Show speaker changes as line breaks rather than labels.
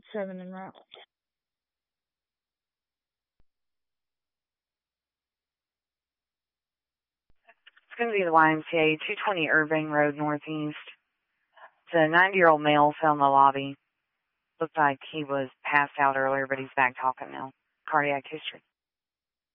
7 en route.
It's going to be the YMCA, 220 Irving Road Northeast. It's a 90-year-old male fell in the lobby. Looked like he was passed out earlier, but he's back talking now. Cardiac history.